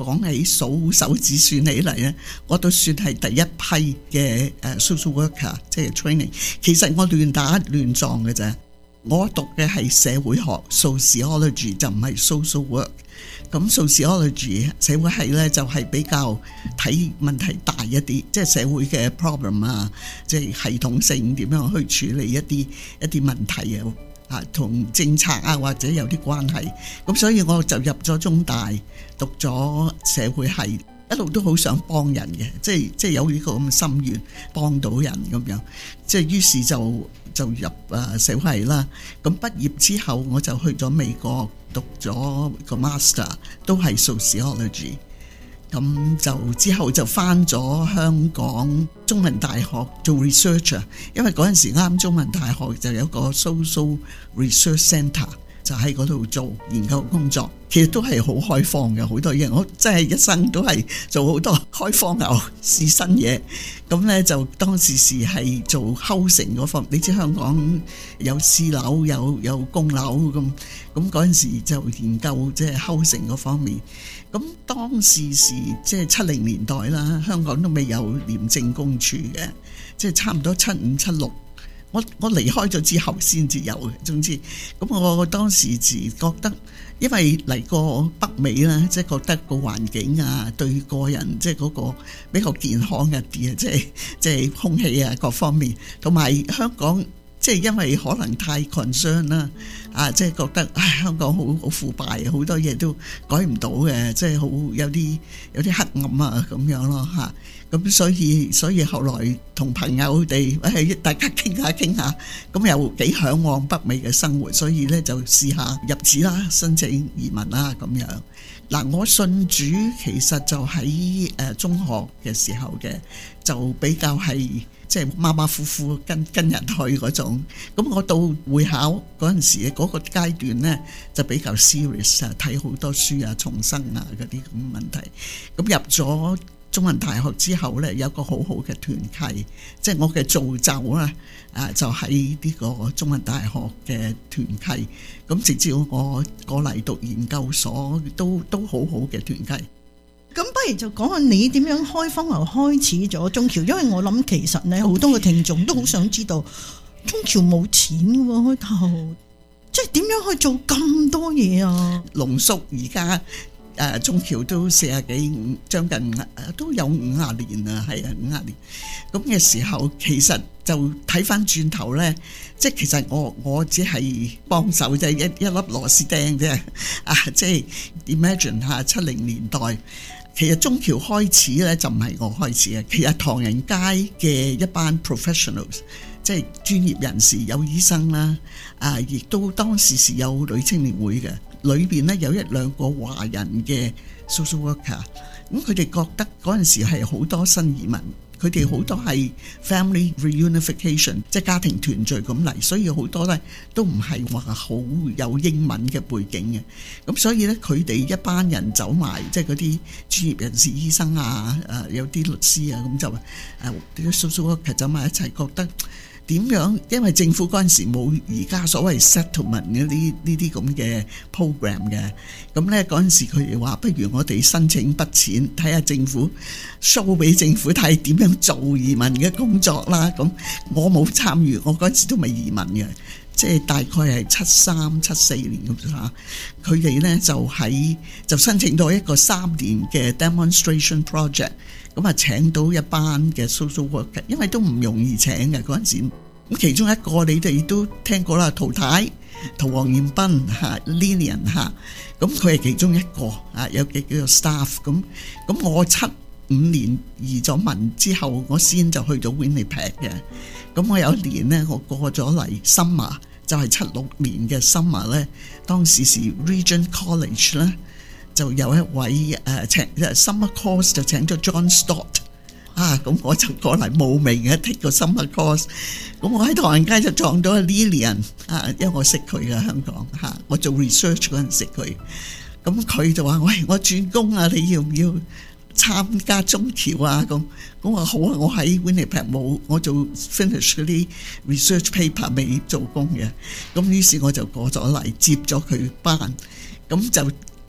講起數手指算起嚟咧，我都算係第一批嘅social worker， 即係 training。其實我亂打亂撞嘅啫，我讀嘅係社會學 sociology， 就唔係 social work。咁 sociology 社會系咧就係比較睇問題大一啲，即係社會嘅 problem 啊，即係系統性點樣去處理一啲問題啊，同政策啊或者有啲關係。咁所以我就入咗中大讀咗社會系，一路都好想幫人嘅，即係有呢個咁嘅心願，幫到人咁樣。即係於是就入社會系啦。咁畢業之後我就去咗美國讀咗個 master， 都係 sociology。咁就之後就返咗香港中文大學做 researcher， 因為嗰陣時啱中文大學就有個 social research centre， 就喺嗰度做研究工作。其實都係好開放嘅，好多嘢。我真係一生都係做好多開荒牛，試新嘢。咁呢就當時係做 housing 嗰方面，你知香港有私樓有公樓咁嗰陣時就研究即係 housing 嗰方面。咁當時即係70年代啦，香港都未有廉政公署嘅，即係差唔多75、76。我離開咗之後先至有嘅。總之，咁我當時覺得，因為嚟過北美啦，即係覺得個環境啊，對個人即係嗰個比較健康一啲啊，即係空氣啊各方面，同埋香港即係因為可能太 concern 啦，即係覺得香港好腐敗，好多嘢都改唔到嘅，即係好有啲黑暗啊咁樣咯嚇。咁所以後來同朋友哋大家傾下，咁又幾嚮往北美嘅生活，所以咧就試下入紙啦，申請移民啦咁樣。嗱，我信主其實就喺中學嘅時候嘅，就比較係即係馬馬虎虎跟人去嗰種。咁我到會考嗰陣時嗰個階段咧，就比較 serious 啊，睇好多書啊，重生啊嗰啲咁嘅問題。咁入咗中文大學之後咧，有個好好嘅團契，即係我嘅造就啦，就喺呢個中文大學嘅團契。咁直至我過嚟讀研究所，都好好嘅團契。 咁不如就講下你點樣開荒牛開始咗中僑，因為我諗其實咧好多嘅聽眾都好想知道中僑冇錢嘅喎，開頭即係點樣去做咁多嘢啊？濃縮而家。中僑都40幾，將近都有50年啦，係啊，50年。咁嘅時候，其實就睇翻轉頭咧，即係其實我只係幫手啫，一粒螺絲釘啫。即係 imagine 下70年代，其實中僑開始咧就唔係我開始嘅，其實唐人街嘅一班 professionals， 即係專業人士，有醫生啦，亦都當時是有女青年會嘅。裏邊咧有1、2個華人嘅 social worker， 咁佢哋覺得嗰陣時係好多新移民，佢哋好多係 family reunification， 即係家庭團聚咁嚟，所以好多咧都唔係話好有英文嘅背景嘅，咁所以咧佢哋一班人走埋，即係嗰啲專業人士、醫生啊，有啲律師啊，咁就啲 social worker 走埋一齊，覺得點樣？因為政府嗰陣時冇而家所謂 settlement 嘅呢啲咁嘅 program 嘅，咁咧嗰陣時佢哋話不如我哋申請筆錢，睇下政府 show 俾政府睇點樣做移民嘅工作啦。咁我冇參與，我嗰陣時都未移民嘅，即係大概係73、74年咁嚇。佢哋咧就申請到一個3年嘅 demonstration project。咁啊請到一班嘅 social worker， 因為都唔容易請嘅嗰陣時。咁其中一個你哋都聽過啦，陶黃彥斌Lilian 咁佢係其中一個有幾個 staff。咁我75年移咗民之後，我先就去到 Winnipeg 嘅。咁我有一年呢，我過咗嚟 summer， 就係76年嘅 summer 咧，當時是 Regent College 咧。就有一位請 summer course 就請咗 John Stott 咁我就過嚟慕名嘅 take 個 summer course。咁我喺唐人街就撞到 Lilian 因為我識佢嘅香港我做 research 嗰陣識佢。咁佢就話：喂，我轉工啊，你要唔要參加中僑啊？咁我話好啊，我喺 Winnipeg 冇，我做 finish 嗰啲 research paper 未做工嘅。咁於是我就過咗嚟接咗佢班，咁就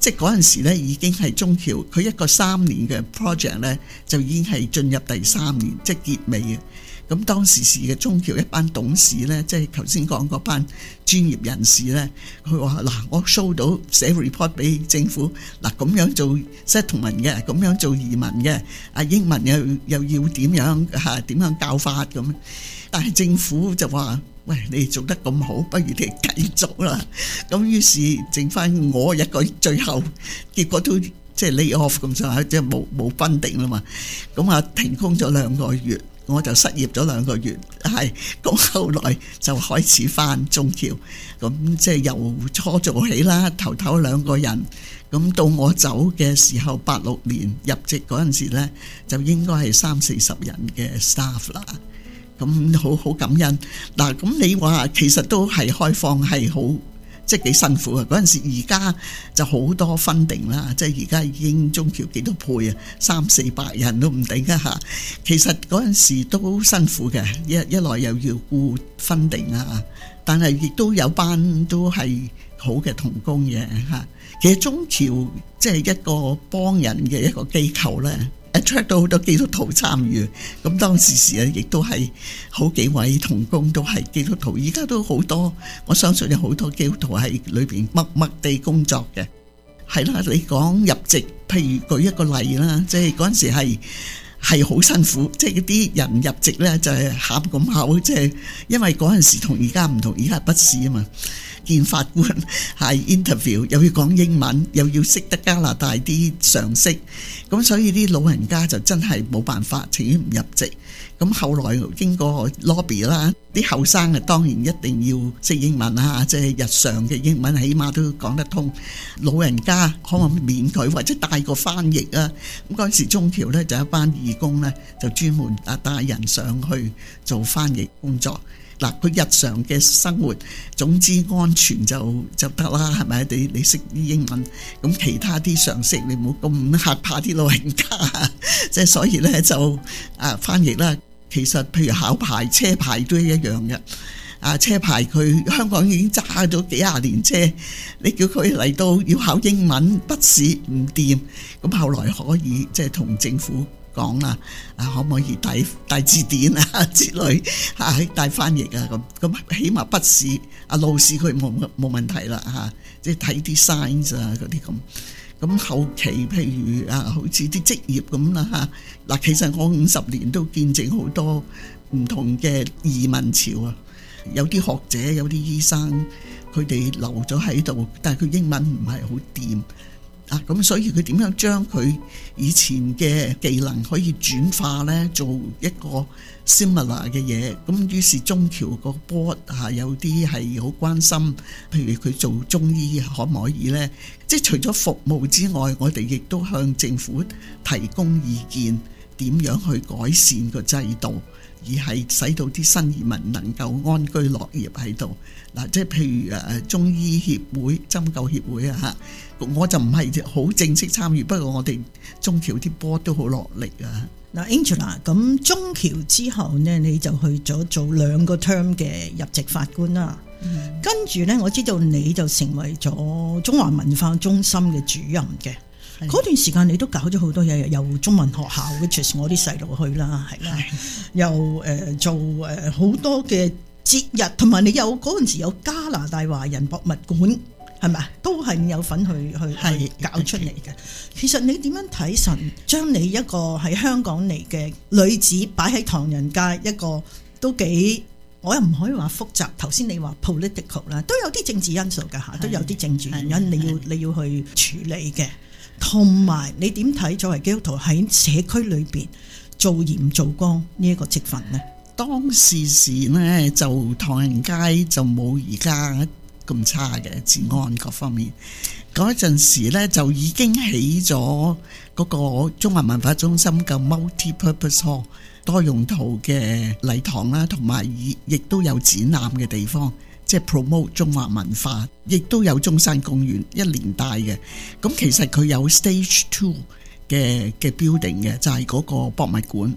即係嗰陣時咧已經係中橋，佢一個3年嘅 project 咧就已經係進入第3年，即係結尾嘅。咁當時嘅中橋一班董事咧，即係頭先講嗰班專業人士咧，佢話嗱，我 show 到寫 report 俾政府，嗱咁樣做 settlement 嘅，咁樣做移民嘅，英文又要點樣點樣教法咁，但係政府就話：喂，你哋做得咁好，不如你哋繼續啦。咁於是剩翻我一個，最後結果都即係 lay off 咁上下，即係冇分定啦嘛。咁停工咗2個月。我就失業咗2個月，咁後來就開始返中橋，咁即係由初做起啦，頭2個人，咁到我走嘅時候86年入職嗰陣時呢，就應該係30-40人嘅 staff 啦，咁好感恩。嗱，咁你話其實都係開放係好。即係幾辛苦啊！嗰陣時，而家就好多分定啦，即係而家已經中橋幾多倍啊，300-400人都唔定啊！其實嗰陣時都辛苦嘅，一來又要顧分定啊，但係亦都有班都係好嘅同工嘅嚇。其實中橋即係一個幫人嘅一個機構咧。attract 到好多基督徒參與，咁當時亦都係好幾位同工都係基督徒，而家都好多，我相信有好多基督徒喺裏邊默默地工作嘅。係啦，你講入籍，譬如舉一個例啦，即係嗰陣時係好辛苦，即係嗰啲人入籍咧就係喊咁口，即係因為嗰陣時同而家唔同，而家係筆試啊嘛。見法官係 interview 又要講英文，又要識得加拿大啲常識，咁所以啲老人家就真係冇辦法，情願唔入籍。咁後來經過 lobby 啦，啲後生當然一定要識英文啊，即係日常嘅英文起碼都講得通。老人家可唔可以免佢或者帶個翻譯啊？咁嗰陣時中橋咧就有一班義工咧，就專門帶人上去做翻譯工作。嗱，佢日常嘅生活，總之安全就得啦，係咪？你識啲英文，咁其他啲常識你唔好咁嚇怕啲老人家，即係所以咧就翻譯啦。其實譬如考牌車牌都一樣嘅，車牌佢香港已經揸咗幾廿年車，你叫佢嚟到要考英文筆試唔掂，咁後來可以即係同政府講啦，可唔可以帶字典啊之類，帶翻譯啊咁起碼筆試老師佢冇問題啦嚇，即係睇啲 signs 啊嗰啲咁。咁後期譬如好似啲職業咁啦嚇，嗱其實我50年都見證好多唔同嘅移民潮啊，有啲學者有啲醫生佢哋留咗喺度，但係佢英文唔係好掂。咁所以佢點樣將佢以前嘅技能可以轉化呢？做一個 similar 嘅嘢。咁於是中橋個 board 有啲係好關心，譬如佢做中醫可唔可以呢？即係除咗服務之外，我哋亦都向政府提供意見，點樣去改善個制度，而係使到啲新移民能夠安居樂業喺度。嗱，即係譬如中醫協會、針灸協會啊，我就唔係好正式參與，不過我哋中橋啲波都好落力啊。 嗱 Angela， 咁中橋之後呢，你就去咗做2個 term 嘅入籍法官啦。跟住呢，我知道你就成為咗中華文化中心嘅主任嘅。嗰段時間你都搞咗好多嘢，由中文學校 which is 我啲細路去啦，係啦，又做好多嘅節日，同埋你有嗰陣時有加拿大華人博物館，係咪？都係有份去搞出嚟嘅。其實你點樣睇神將你一個喺香港嚟嘅女子擺喺唐人街，一個都幾，我又唔可以話複雜。頭先你話 political 啦，都有啲政治因素㗎嚇，都有啲政治原因你要去處理嘅。同埋你點睇作為基督徒喺社區裏邊做鹽做光呢一個職份呢？ 當時呢，就唐人街就冇而家咁差嘅治安各方面。嗰陣時呢，就已經起咗嗰個中華文化中心嘅 multi-purpose hall 多用途嘅禮堂啦，同埋亦都有展覽嘅地方。即係 promote 中華文化，亦都有中山公園一連帶嘅。咁其實佢有 stage 2嘅 building 嘅，就係嗰個博物館。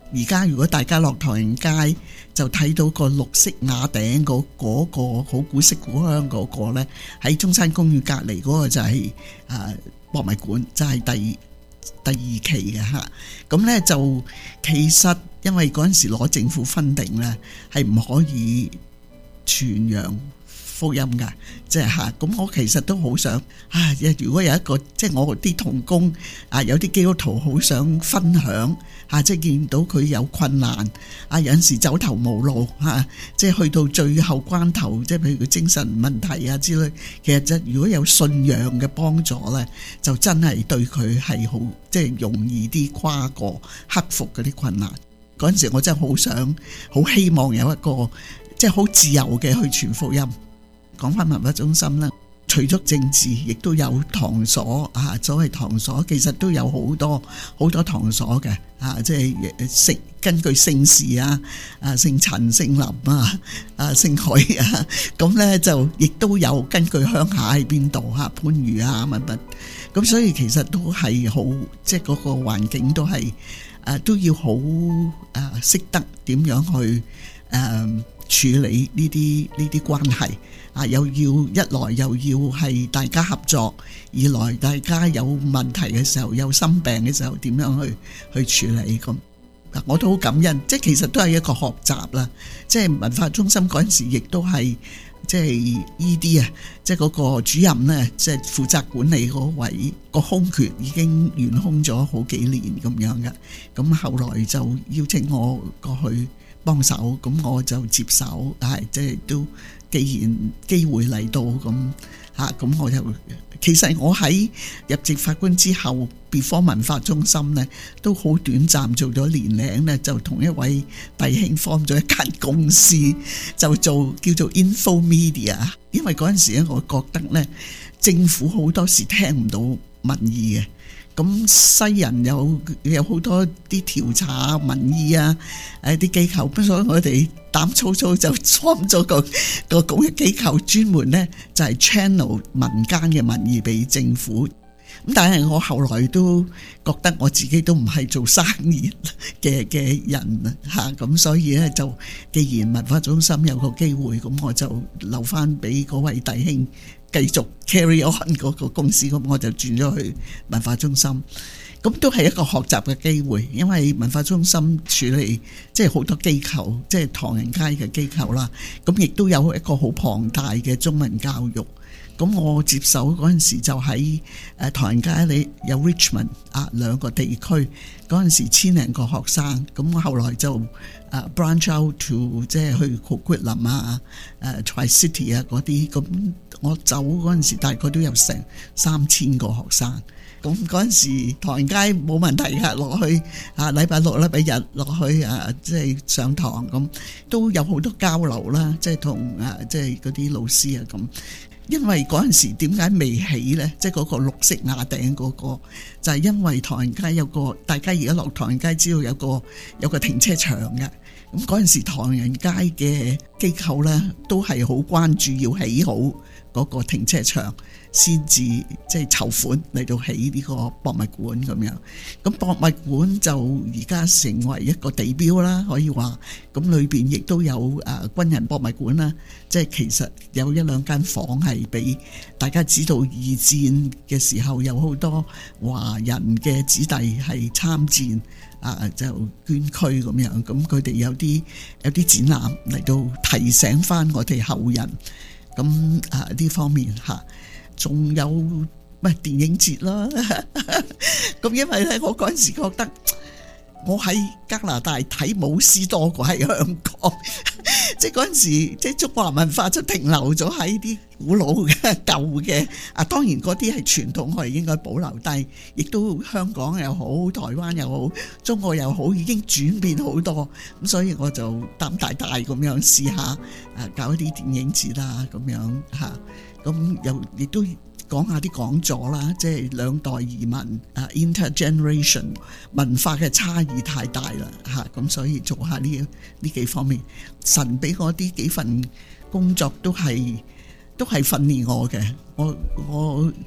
而家如果大家落唐人街就睇到個綠色瓦頂嗰個好古色古香嗰個呢，喺中山公園隔離嗰個就係博物館，就係第二期嘅嚇。咁呢就其實因為嗰陣時攞政府分定呢，係唔可以傳揚福音㗎，即係嚇。咁我其實都好想如果有一個即係我啲同工有啲基督徒好想分享即係見到佢有困難有陣時走投無路即係去到最後關頭，即係譬如佢精神問題之類，其實如果有信仰嘅幫助呢，就真係對佢係好即係容易啲跨過克服嗰啲困難。嗰陣時我真係好想好希望有一個即係好自由嘅去傳福音。講翻文化中心啦，除咗政治，亦都有堂所所謂堂所，其實都有好多堂所嘅即係根據姓氏姓陳、姓林姓許咁呢就亦都有根據鄉下喺邊度番禺乜，咁所以其實都係好即係嗰個環境都係都要好識得點樣去處理呢啲關係又要一來又要係大家合作，二來大家有問題嘅時候，有心病嘅時候點樣去處理咁。我都好感恩，即係其實都係一個學習啦。即係文化中心嗰陣時，亦都係即係 ED 即係嗰個主任呢，即係負責管理嗰位個空缺已經懸空咗好幾年咁樣嘅。咁後來就邀請我過去幫手，咁我就接手，即係都既然機會嚟到咁我就其實我喺入籍法官之後 before 文化中心呢都好短暫做咗年零呢，就同一位弟兄 form 咗一間公司，就做叫做 Info Media。 因為嗰陣時咧，我覺得呢政府好多時聽唔到民意嘅，咁西人有好多啲調查民意啲機構，咁所以我哋膽粗粗就 form 咗個咁嘅機構，專門呢就係 channel 民間嘅民意俾政府。咁但係我後來都覺得我自己都唔係做生意嘅人咁所以呢就既然文化中心有個機會，咁我就留翻俾嗰位弟兄繼續 carry on 嗰個公司，咁我就轉咗去文化中心。咁都係一個學習嘅機會，因為文化中心處理即係好多機構，即係唐人街嘅機構啦，咁亦都有一個好龐大嘅中文教育。咁我接手嗰陣時就喺唐人街你有 Richmond 兩個地區，嗰陣時1000零個學生，咁我後來就branch out to 即係去 Coquitlam Tri-City 嗰啲，咁我走嗰陣時大概都有成3000個學生。咁嗰陣時唐人街冇問題㗎，落去禮拜六禮拜日落去即係上堂，咁都有好多交流啦，即係同即係嗰啲老師咁。因為嗰陣時點解未起呢？即係嗰個綠色瓦頂嗰個，就係因為唐人街有個，大家而家落唐人街知道有個停車場嘅。咁嗰陣時唐人街嘅機構呢，都係好關注要起好嗰個停車場，先至即係籌款嚟到起呢個博物館咁樣。咁博物館就而家成為一個地標啦，可以話。咁裏邊亦都有軍人博物館啦，即係其實有一兩間房係俾大家知道二戰嘅時候有好多華人嘅子弟係參戰就捐軀咁樣，咁佢哋有啲展覽嚟到提醒翻我哋後人。咁呢方面仲有電影節啦。咁因為咧，我嗰陣時覺得我喺加拿大睇舞獅多過喺香港，即係嗰陣時即係中華文化就停留咗喺啲古老嘅舊嘅當然嗰啲係傳統，我哋應該保留，但係亦都香港又好，台灣又好，中國又好，已經轉變好多。咁所以我就膽大大咁樣試下搞一啲電影節啦，咁樣咁又亦都講下啲講座啦，即係兩代移民intergeneration 文化嘅差異太大啦咁所以做下呢幾方面。神俾我啲幾份工作都係訓練我嘅。我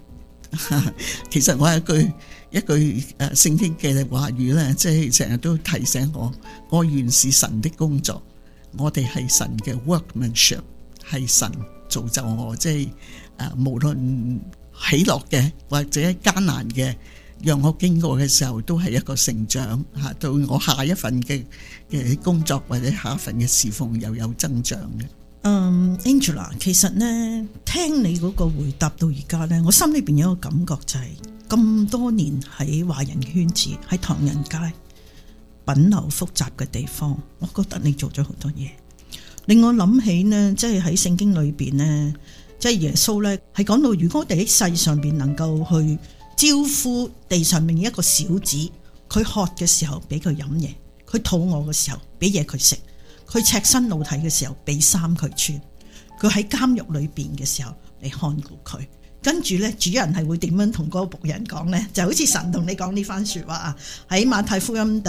其實我有一句聖經嘅話語咧，即係成日都提醒我原是神的工作，我哋係神嘅 workmanship， 係神造就我，即係無論喜樂嘅或者艱難嘅，讓我經過嘅時候都係一個成長嚇，到我下一份嘅工作或者下一份嘅侍奉又有增長嘅。 Angela， 其實呢，聽你嗰個回答到而家呢，我心裏邊有一個感覺就係咁多年喺華人圈子，喺唐人街品流複雜嘅地方，我覺得你做咗好多嘢，令我諗起呢，即係喺聖經裏邊呢，即係耶穌呢係講到，如果我哋喺世上邊能夠去招呼地上面一個小子，佢渴嘅時候俾佢飲嘢，佢肚餓嘅時候俾嘢佢食，佢赤身露體嘅時候俾衫佢穿，佢喺監獄裏邊嘅時候你看顧佢，跟住呢，主人係會點樣同嗰個僕人講呢？就好似神同你講呢番說話啊！喺馬太福音第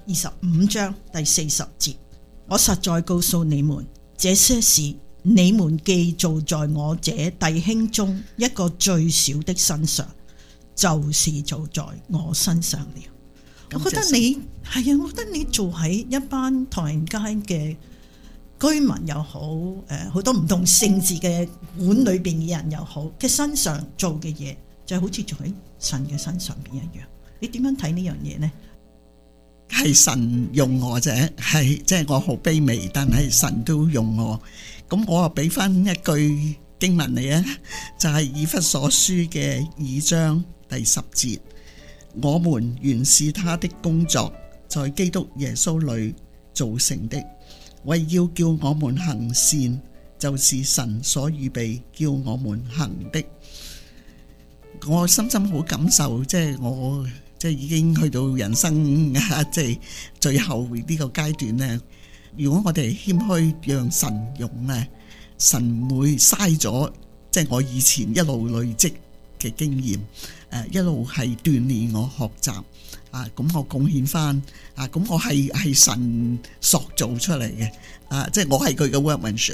25章第40節，我實在告訴你們，這些事你們既做在我這弟兄中一個最小的身上，就是做在我身上了。我覺得你係啊，我覺得你做喺一班唐人街嘅居民又好，好多唔同姓氏嘅館裏邊嘅人又好嘅身上做嘅嘢，就好似做喺神嘅身上邊一樣。你點樣睇呢樣嘢呢？ 係神用我啫，係即係我好卑微，但係神都用我。咁我啊俾翻一句經文你啊，就係以弗所書嘅2章第10節。我們原是他的工作，在基督耶穌裏造成的，為要叫我們行善，就是神所預備叫我們行的。我深深好感受，即係我即係已經去到人生即係最後呢個階段呢。如果我哋謙虛讓神用呢，神唔會嘥咗即係我以前一路累積嘅經驗，一路係鍛鍊我學習啊，咁我貢獻翻啊，咁我係神塑造出嚟嘅啊，即係我係佢嘅 workmanship。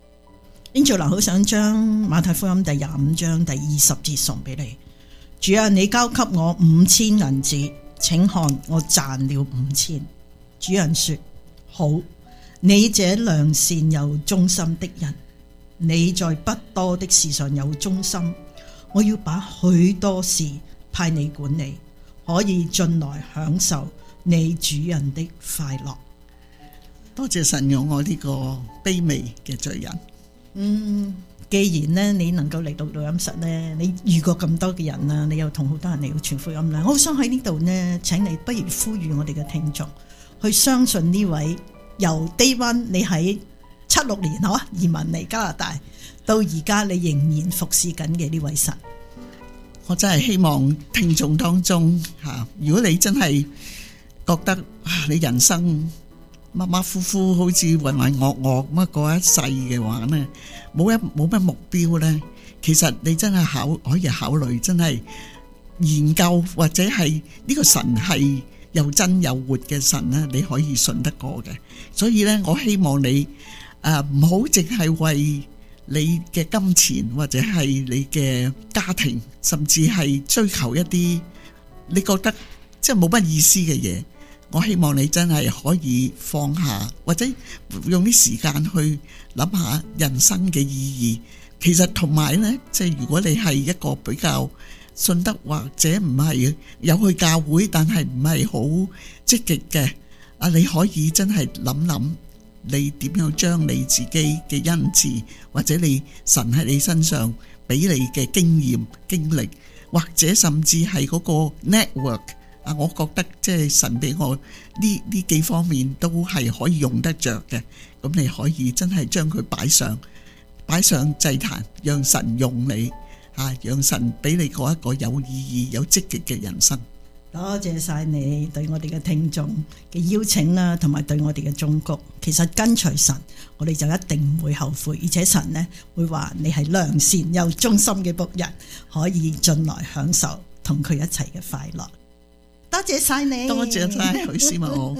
Angela 好想將馬太福音第25章第20節送俾你。主啊，你交給我5000銀子，請看我賺了5000。主人說：好，你這良善又忠心的人，你在不多的事上有忠心，我要把許多事派你管理，可以進來享受你主人的快樂。 多謝神用我呢個卑微嘅罪人。 既然呢你能夠嚟到錄音室呢，你遇過咁多嘅人啦，你又同好多人嚟到傳福音啦，我好想喺呢度呢，請你不如呼籲我哋嘅聽眾去相信呢位由 Day One 你喺76年移民嚟加拿大，到而家你仍然服侍緊嘅呢位神。 我真係希望聽眾當中如果你真係覺得你人生馬馬虎虎好似渾渾噩噩咁過一世嘅話呢，冇乜目標呢，其實你真係可以考慮真係研究，或者係呢個神係又真又活嘅神呢，你可以信得過嘅。所以呢，我希望你唔好淨係為你嘅金錢或者係你嘅家庭，甚至係追求一啲你覺得即係冇乜意思嘅嘢。我希望你真係可以放下，或者用啲時間去諗下人生嘅意義。其實同埋呢，即係如果你係一個比較信德，或者唔係有去教會，但係唔係好積極嘅，你可以真係諗諗你點樣將你自己嘅恩賜，或者你神喺你身上俾你嘅經驗經歷，或者甚至係嗰個 network。我覺得即係神俾我呢幾方面都係可以用得着嘅，咁你可以真係將佢擺上祭壇，讓神用你讓神俾你過一個有意義、有積極嘅人生。 多謝晒你對我哋嘅聽眾嘅邀請啦，同埋對我哋嘅忠告。其實跟隨神，我哋就一定唔會後悔，而且神呢會話你係良善又忠心嘅僕人，可以進來享受同佢一齊嘅快樂。多謝晒你， 多謝晒許師母。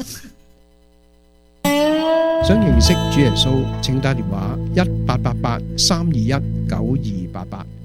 想認識主耶穌，請打電話1888-321-9288